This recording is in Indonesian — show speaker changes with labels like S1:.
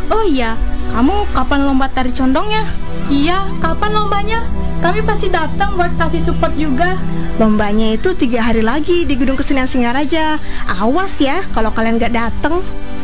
S1: Oh iya, kamu kapan lomba tari condongnya?
S2: Iya, kapan lombanya? Kami pasti datang buat kasih support juga.
S3: Lombanya itu 3 hari lagi di Gedung Kesenian Singaraja. Awas ya kalau kalian gak dateng.